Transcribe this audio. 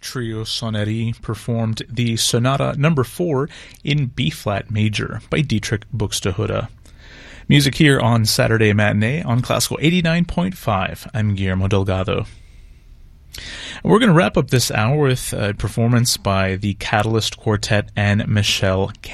Trio Sonnerie performed the Sonata No. 4 in B-flat major by Dietrich Buxtehude. Music here on Saturday Matinee on Classical 89.5. I'm Guillermo Delgado. We're going to wrap up this hour with a performance by the Catalyst Quartet and Michelle